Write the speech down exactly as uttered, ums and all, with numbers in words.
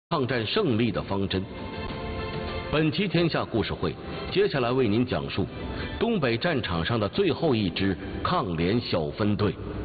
抗战胜利的方针。本期天下故事会，接下来为您讲述东北战场上的最后一支抗联小分队。